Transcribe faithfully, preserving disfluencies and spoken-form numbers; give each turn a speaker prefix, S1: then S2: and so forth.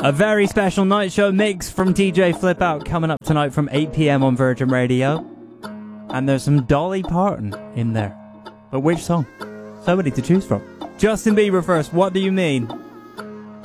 S1: A very special night show mix from D J Flip Out coming up tonight from eight p.m. on Virgin Radio. And there's some Dolly Parton in there. But which song? So many to choose from. Justin Bieber first, What Do You Mean?